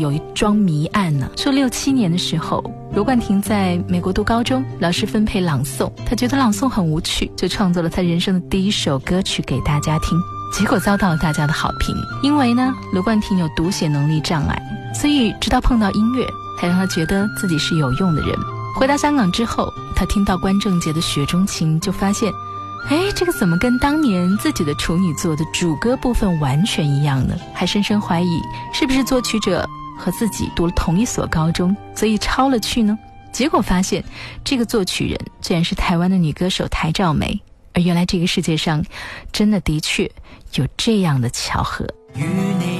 有一桩谜案呢。说6、7年的时候，罗冠廷在美国读高中，老师分配朗诵，他觉得朗诵很无趣，就创作了他人生的第一首歌曲给大家听，结果遭到了大家的好评。因为呢，罗冠廷有读写能力障碍，所以直到碰到音乐，才让他觉得自己是有用的人。回到香港之后，他听到关正杰的《雪中情》，就发现这个怎么跟当年自己的处女作的主歌部分完全一样呢？还深深怀疑是不是作曲者和自己读了同一所高中，所以抄了去呢？结果发现这个作曲人居然是台湾的女歌手台兆梅，而原来这个世界上真的的确有这样的巧合。与你